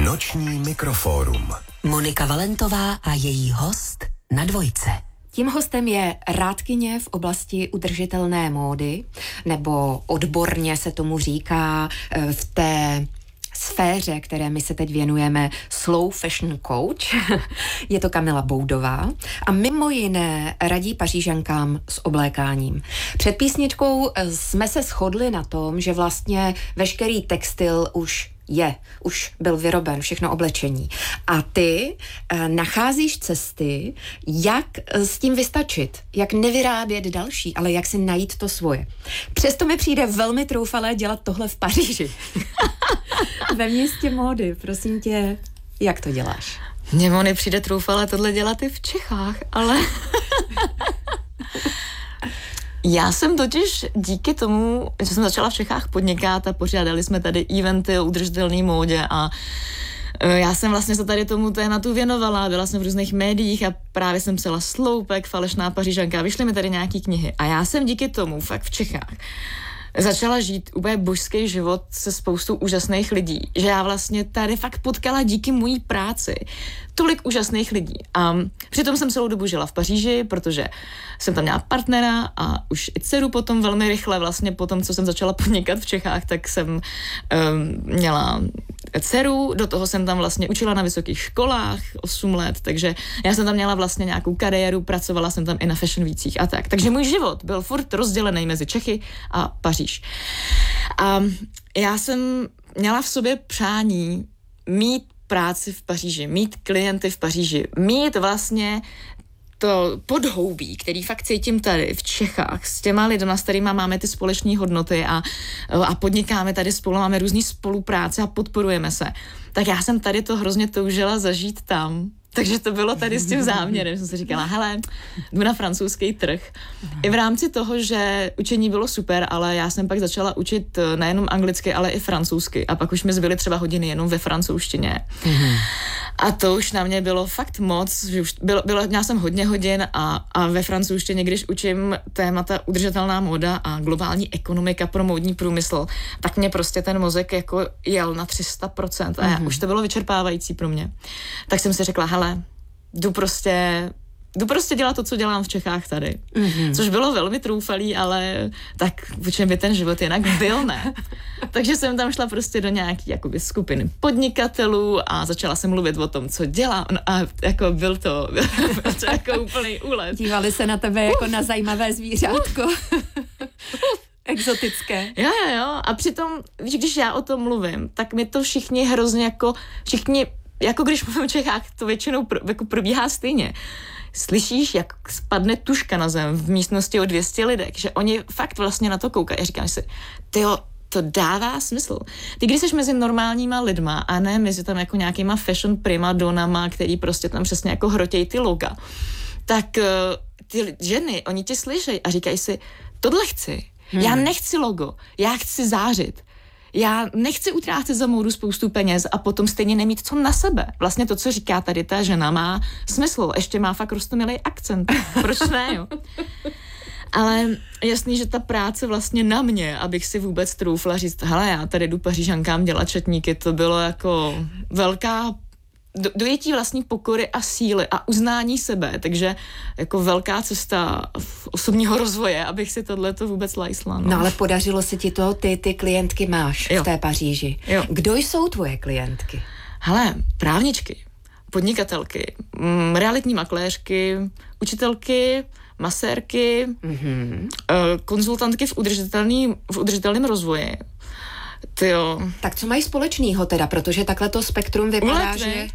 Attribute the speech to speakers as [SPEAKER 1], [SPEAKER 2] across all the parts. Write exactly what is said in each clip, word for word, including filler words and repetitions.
[SPEAKER 1] Noční mikrofórum.
[SPEAKER 2] Monika Valentová a její host na Dvojce.
[SPEAKER 3] Tím hostem je rádkyně v oblasti udržitelné módy, nebo odborně se tomu říká v té sféře, které my se teď věnujeme, slow fashion coach. Je to Kamila Boudová a mimo jiné radí Pařížankám s oblékáním. Před písničkou jsme se shodli na tom, že vlastně veškerý textil už je, už byl vyroben, všechno oblečení. A ty e, nacházíš cesty, jak s tím vystačit, jak nevyrábět další, ale jak si najít to svoje. Přesto mi přijde velmi troufalé dělat tohle v Paříži. Ve městě módy, prosím tě, jak to děláš?
[SPEAKER 4] Mně Moni přijde troufalé tohle dělat i v Čechách, ale... Já jsem totiž díky tomu, že jsem začala v Čechách podnikat a pořádali jsme tady eventy o udržitelné módě a já jsem vlastně se tady tomu tématu věnovala, byla jsem v různých médiích a právě jsem psala Sloupek, Falešná Pařížanka, vyšly mi tady nějaký knihy a já jsem díky tomu fakt v Čechách začala žít úplně božský život se spoustou úžasných lidí, že já vlastně tady fakt potkala díky mojí práci tolik úžasných lidí. A přitom jsem celou dobu žila v Paříži, protože jsem tam měla partnera a už i dceru potom velmi rychle, vlastně potom, co jsem začala podnikat v Čechách, tak jsem um, měla dceru, do toho jsem tam vlastně učila na vysokých školách osm let, takže já jsem tam měla vlastně nějakou kariéru, pracovala jsem tam i na fashion vících a tak. Takže můj život byl furt rozdělený mezi Čechy a Paříž. A já jsem měla v sobě přání mít práci v Paříži, mít klienty v Paříži, mít vlastně to podhoubí, který fakt cítím tady v Čechách s těma lidma, s kterýma máme ty společné hodnoty a, a podnikáme tady spolu, máme různý spolupráce a podporujeme se. Tak já jsem tady to hrozně toužila zažít tam. Takže to bylo tady s tím záměrem. Jsem si říkala, hele, jdu na francouzský trh. I v rámci toho, že učení bylo super, ale já jsem pak začala učit nejenom anglicky, ale i francouzsky. A pak už mi zbyly třeba hodiny jenom ve francouzštině. Mm-hmm. A to už na mě bylo fakt moc, že už bylo, bylo, měla jsem hodně hodin a, a ve francouzštině, když učím témata udržitelná móda a globální ekonomika pro módní průmysl, tak mě prostě ten mozek jako jel na tři sta procent a já, mm-hmm. už to bylo vyčerpávající pro mě. Tak jsem si řekla, hele, jdu prostě, jdu prostě dělat to, co dělám v Čechách tady. Mm-hmm. Což bylo velmi troufalý, ale tak v čem by ten život jinak byl, ne? Takže jsem tam šla prostě do nějaký jakoby skupiny podnikatelů a začala jsem mluvit o tom, co dělám. No a jako byl to, byl to jako úplný úlet.
[SPEAKER 3] Dívali se na tebe jako na zajímavé zvířátko. Exotické.
[SPEAKER 4] Jo, jo, jo. A přitom, víš, když já o tom mluvím, tak mi to všichni hrozně jako, všichni jako když mluvím v Čechách, to většinou pro, jako probíhá stejně. Slyšíš, jak spadne tužka na zem v místnosti o dvě stě lidek, že oni fakt vlastně na to koukají a říkáš si, tyjo, to dává smysl. Ty když jsi mezi normálníma lidma a ne mezi tam jako nějakýma fashion primadonama, který prostě tam přesně jako hrotějí ty loga, tak uh, ty ženy, oni tě slyšejí a říkají si, tohle chci. Hmm. Já nechci logo, já chci zářit. Já nechci utrácet za módu spoustu peněz a potom stejně nemít co na sebe. Vlastně to, co říká tady ta žena, má smysl. Ještě má fakt roztomilý akcent. Proč ne, jo? Ale jasný, že ta práce vlastně na mě, abych si vůbec troufla říct, hele, já tady jdu Pařížankám dělat četníky, to bylo jako velká do, dojetí vlastní pokory a síly a uznání sebe, takže jako velká cesta osobního rozvoje, abych si tohleto vůbec lajsla. No.
[SPEAKER 3] no ale podařilo se ti to, ty ty klientky máš jo. v té Paříži. Jo. Kdo jsou tvoje klientky?
[SPEAKER 4] Hele, právničky, podnikatelky, mm, realitní makléřky, učitelky, masérky, mm-hmm. konzultantky v udržitelným, v udržitelném rozvoji. Tyjo.
[SPEAKER 3] Tak co mají společného teda, protože takhle to spektrum vypadá, že,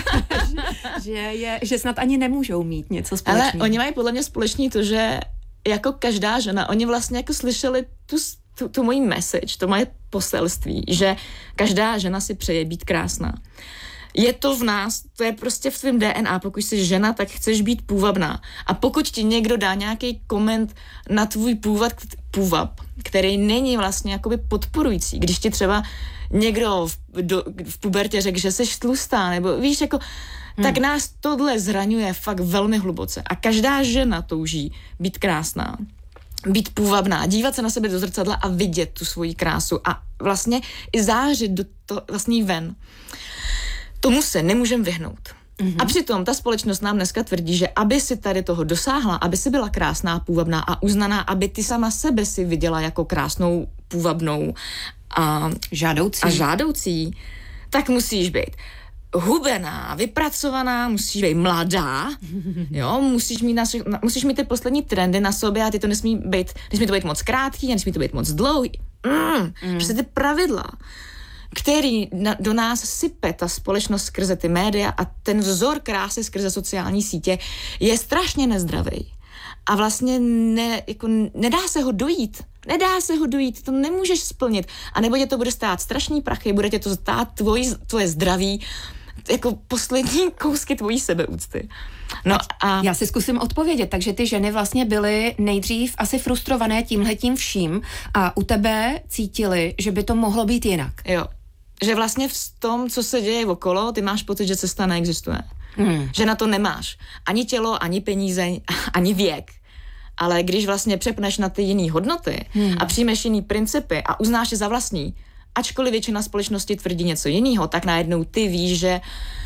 [SPEAKER 3] že, je, že snad ani nemůžou mít něco společného.
[SPEAKER 4] Ale oni mají podle mě společný to, že jako každá žena, oni vlastně jako slyšeli tu, tu, tu moji message, to moje poselství, že každá žena si přeje být krásná. Je to v nás, to je prostě v tvém D N A, pokud jsi žena, tak chceš být půvabná. A pokud ti někdo dá nějaký koment na tvůj půvab, půvab, který není vlastně jakoby podporující, když ti třeba někdo v, do, v pubertě řekl, že jsi tlustá, nebo víš, jako, hmm. tak nás tohle zraňuje fakt velmi hluboce. A každá žena touží být krásná, být půvabná, dívat se na sebe do zrcadla a vidět tu svoji krásu a vlastně i zářit do to, vlastně ven. tomu se nemůžeme vyhnout. Mm-hmm. A přitom ta společnost nám dneska tvrdí, že aby si tady toho dosáhla, aby si byla krásná, půvabná a uznaná, aby ty sama sebe si viděla jako krásnou, půvabnou a
[SPEAKER 3] žádoucí,
[SPEAKER 4] a žádoucí tak musíš být hubená, vypracovaná, musíš být mladá, jo, musíš mít, na, musíš mít ty poslední trendy na sobě a ty to nesmí být, nesmí to být moc krátký, nesmí to být moc dlouhý. Mm, mm. Prostě ty pravidla, který na, do nás sype ta společnost skrze ty média a ten vzor krásy skrze sociální sítě je strašně nezdravý. A vlastně ne, jako nedá se ho dojít. Nedá se ho dojít, to nemůžeš splnit. A nebo tě to bude stát strašný prachy, bude tě to stát tvoj, tvoje zdraví, jako poslední kousky tvojí sebeúcty. No a
[SPEAKER 3] já si zkusím odpovědět. Takže ty ženy vlastně byly nejdřív asi frustrované tímhletím vším a u tebe cítili, že by to mohlo být jinak.
[SPEAKER 4] Jo. Že vlastně v tom, co se děje okolo, ty máš pocit, že cesta neexistuje. Hmm. Že na to nemáš. Ani tělo, ani peníze, ani věk. Ale když vlastně přepneš na ty jiný hodnoty hmm. a přijmeš jiný principy a uznáš je za vlastní, ačkoliv většina společnosti tvrdí něco jiného, tak najednou ty víš, že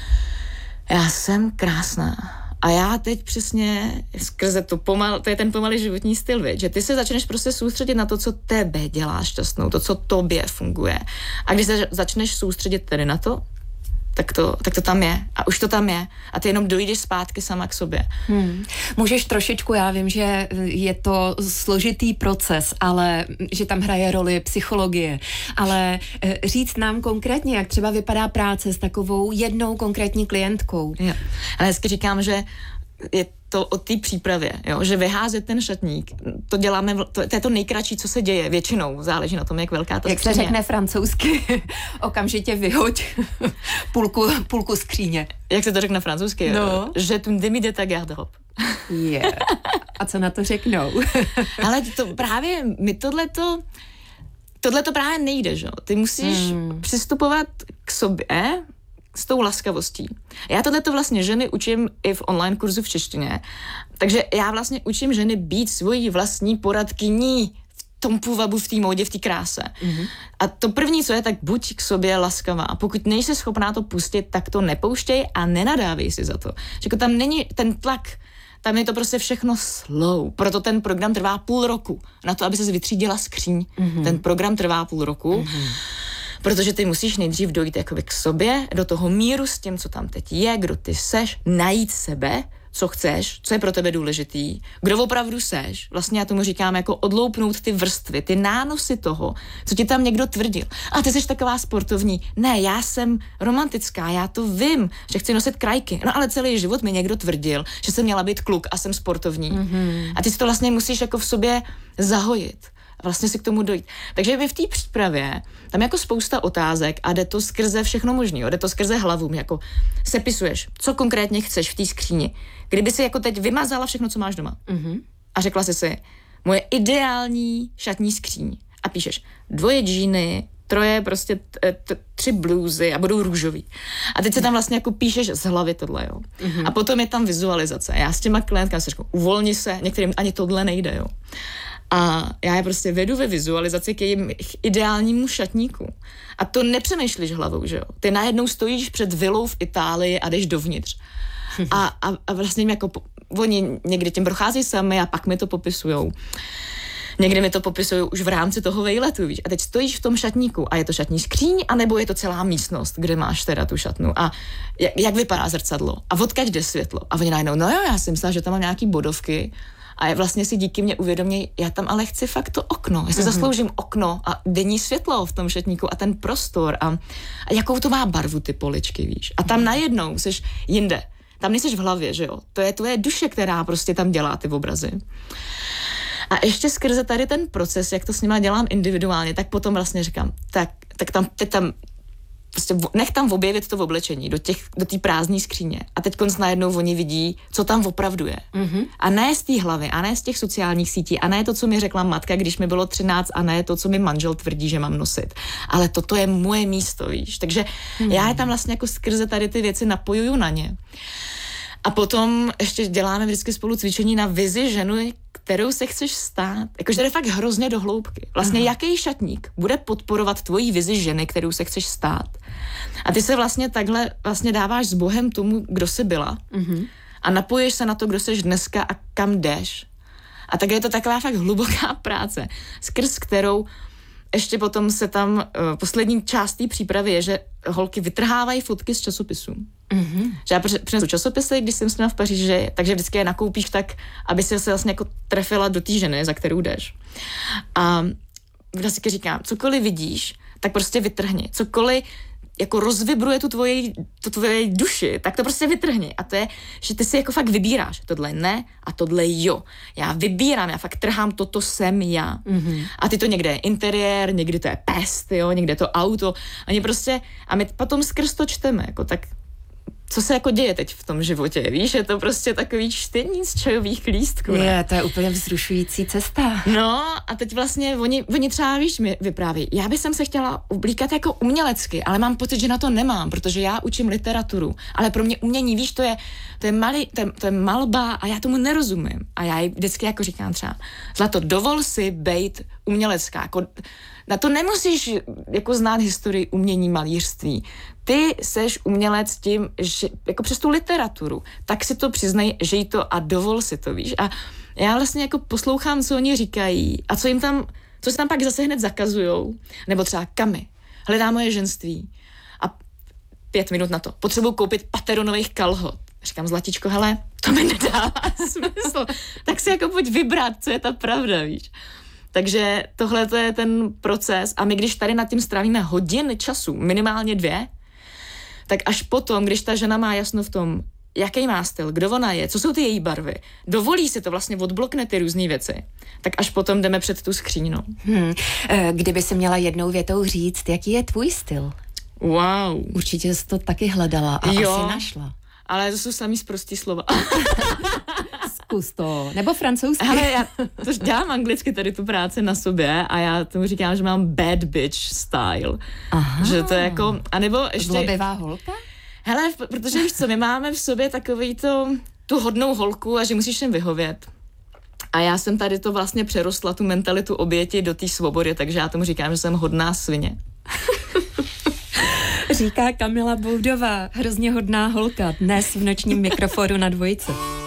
[SPEAKER 4] já jsem krásná. A já teď přesně skrze to pomal, to je ten pomalý životní styl, viď? Že ty se začneš prostě soustředit na to, co tebe dělá šťastnou, to, co tobě funguje. A když se začneš soustředit tedy na to, tak to, tak to tam je. A už to tam je. A ty jenom dojdeš zpátky sama k sobě.
[SPEAKER 3] Hmm. Můžeš trošičku, já vím, že je to složitý proces, ale že tam hraje roli psychologie, ale říct nám konkrétně, jak třeba vypadá práce s takovou jednou konkrétní klientkou.
[SPEAKER 4] Jo. Ale hezky říkám, že je to o té přípravě, jo? Že vyházet ten šatník, to děláme, to, to je to nejkratší, co se děje většinou, záleží na tom, jak velká ta
[SPEAKER 3] jak
[SPEAKER 4] skříně.
[SPEAKER 3] Jak se řekne francouzsky, okamžitě vyhoď půlku, půlku skříně.
[SPEAKER 4] Jak se to řekne francouzsky?
[SPEAKER 3] No.
[SPEAKER 4] Je tu demi de ta garde-robe.
[SPEAKER 3] Yeah. A co na to řeknou?
[SPEAKER 4] Ale to právě, my tohleto, tohleto právě nejde, že? Ty musíš hmm. přistupovat k sobě s tou laskavostí. Já tohleto vlastně ženy učím i v online kurzu v češtině, takže já vlastně učím ženy být svojí vlastní poradkyní v tom půvabu, v té módě, v té kráse. Mm-hmm. A to první, co je, tak buď k sobě laskavá. A pokud nejsi schopná to pustit, tak to nepouštěj a nenadávej si za to. Že tam není ten tlak, tam je to prostě všechno slow. Proto ten program trvá půl roku. Na to, aby ses vytřídila skříň. Mm-hmm. Ten program trvá půl roku. Mm-hmm. Protože ty musíš nejdřív dojít jakoby k sobě, do toho míru s tím, co tam teď je, kdo ty seš, najít sebe, co chceš, co je pro tebe důležitý, kdo opravdu seš. Vlastně já tomu říkám jako odloupnout ty vrstvy, ty nánosy toho, co ti tam někdo tvrdil. A ty seš taková sportovní. Ne, já jsem romantická, já to vím, že chci nosit krajky. No ale celý život mi někdo tvrdil, že jsem měla být kluk a jsem sportovní. Mm-hmm. A ty si to vlastně musíš jako v sobě zahojit. Vlastně si k tomu dojít. Takže vy v té přípravě, tam jako spousta otázek a jde to skrze všechno možného, jde to skrze hlavu, jako sepisuješ, co konkrétně chceš v té skříni. Kdyby si jako teď vymazala všechno, co máš doma mm-hmm. a řekla si si, moje ideální šatní skříň a píšeš dvoje džíny, troje prostě t- t- tři blůzy a budou růžový. A teď se tam vlastně jako píšeš z hlavy tohle, jo. Mm-hmm. A potom je tam vizualizace. Já s těma klientkami si řeknu, uvolni se, některým ani tohle nejde, jo. A já je prostě vedu ve vizualizaci k jejím ideálnímu šatníku. A to nepřemýšlíš hlavou, že jo? Ty najednou stojíš před vilou v Itálii a jdeš dovnitř. A, a, a vlastně jako po, oni někdy tím procházejí sami a pak mi to popisujou. Někdy mi to popisují už v rámci toho vejletu, víš. A teď stojíš v tom šatníku a je to šatní skříň, anebo je to celá místnost, kde máš teda tu šatnu. A jak, jak vypadá zrcadlo? A odkud jde světlo? A oni najednou, no jo, já si myslela, že tam mám nějaký bodovky. A vlastně si díky mě uvědoměj, já tam ale chci fakt to okno. Já si mm-hmm. zasloužím okno a denní světlo v tom šatníku a ten prostor a, a jakou to má barvu ty poličky, víš. A tam najednou seš jinde. Tam nejseš v hlavě, že jo. To je tvoje duše, která prostě tam dělá ty obrazy. A ještě skrze tady ten proces, jak to s nima dělám individuálně, tak potom vlastně říkám, tak, tak tam, teď tam prostě nech tam objevit to v oblečení do těch, do té prázdné skříně. A teď konc najednou oni vidí, co tam opravdu je. Mm-hmm. A ne z té hlavy, a ne z těch sociálních sítí, a ne to, co mi řekla matka, když mi bylo třináct, a ne to, co mi manžel tvrdí, že mám nosit. Ale toto je moje místo, víš. Takže mm-hmm. já je tam vlastně jako skrze tady ty věci napojuju na ně. A potom ještě děláme vždycky spolu cvičení na vizi ženu, kterou se chceš stát. Jakože to je fakt hrozně do hloubky. Vlastně Aha. jaký šatník bude podporovat tvoji vizi ženy, kterou se chceš stát. A ty se vlastně takhle vlastně dáváš s Bohem tomu, kdo jsi byla. Uh-huh. A napoješ se na to, kdo jsi dneska a kam jdeš. A tak je to taková fakt hluboká práce, skrz kterou ještě potom se tam, uh, poslední část té přípravy je, že holky vytrhávají fotky z časopisů. Mm-hmm. Že já přinesu časopisy, když jsem s nimi v Paříži, takže vždycky je nakoupíš tak, aby si se vlastně jako trefila do té ženy, za kterou jdeš. A vždycky říkám, cokoliv vidíš, tak prostě vytrhni. Cokoliv jako rozvibruje tu tvoji, tu tvoji duši, tak to prostě vytrhni. A to je, že ty si jako fakt vybíráš. Tohle ne a tohle jo. Já vybírám, já fakt trhám, toto jsem já. Mm-hmm. A ty to někde je interiér, někdy to je pest, jo, někde je to auto. A mě prostě, a my potom skrz to čteme, jako tak, co se jako děje teď v tom životě, víš, je to prostě takový čtení z čajových lístků. Ne?
[SPEAKER 3] Je, to je úplně vzrušující cesta.
[SPEAKER 4] No a teď vlastně oni, oni třeba, víš, mi vypráví, já bych se chtěla oblíkat jako umělecky, ale mám pocit, že na to nemám, protože já učím literaturu, ale pro mě umění, víš, to je, to je, malý, to je, to je malba a já tomu nerozumím. A já jí vždycky jako říkám třeba, Zlato, dovol si bejt umělecká, jako na to nemusíš jako znát historii umění, malířství. Ty seš umělec tím, že jako přes tu literaturu, tak si to přiznej, že jí to a dovol si to, víš. A já vlastně jako poslouchám, co oni říkají a co jim tam, co se tam pak zase hned zakazujou. Nebo třeba Kami, hledá moje ženství. A pět minut na to. Potřebuji koupit pateronových kalhot. Říkám, Zlatičko, hele, to mi nedává smysl. Tak si jako pojď vybrat, co je ta pravda, víš. Takže tohle to je ten proces a my, když tady nad tím strávíme hodiny času, minimálně dvě, tak až potom, když ta žena má jasno v tom, jaký má styl, kdo ona je, co jsou ty její barvy, dovolí si to, vlastně odblokne ty různé věci, tak až potom jdeme před tu skříň. No.
[SPEAKER 3] Hmm. Kdyby si měla jednou větou říct, jaký je tvůj styl?
[SPEAKER 4] Wow.
[SPEAKER 3] Určitě jsi to taky hledala a jo, asi našla.
[SPEAKER 4] Ale to jsou samý sprostý slova.
[SPEAKER 3] Zkus to. Nebo francouzsky.
[SPEAKER 4] Ale já to dělám anglicky tady tu práci na sobě a já tomu říkám, že mám bad bitch style. Aha. Že to je jako, anebo ještě...
[SPEAKER 3] Zlobivá holka?
[SPEAKER 4] Hele, protože víš co, my máme v sobě takový to, tu hodnou holku a že musíš jim vyhovět. A já jsem tady to vlastně přerostla, tu mentalitu oběti do té svobody, takže já tomu říkám, že jsem hodná svině.
[SPEAKER 3] Říká Kamila Boudová, hrozně hodná holka, dnes v nočním mikrofonu na Dvojce.